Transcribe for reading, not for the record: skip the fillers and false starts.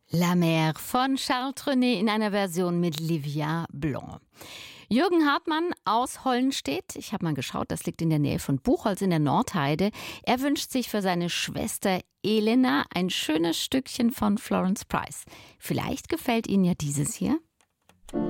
La Mer von Charles Trenet in einer Version mit Livia Blanc. Jürgen Hartmann aus Hollenstedt, ich habe mal geschaut, das liegt in der Nähe von Buchholz in der Nordheide. Er wünscht sich für seine Schwester Elena ein schönes Stückchen von Florence Price. Vielleicht gefällt Ihnen ja dieses hier.